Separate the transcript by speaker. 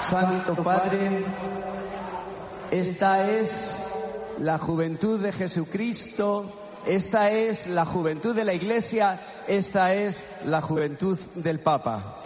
Speaker 1: Santo Padre, esta es la juventud de Jesucristo, esta es la juventud de la Iglesia, esta es la juventud del Papa.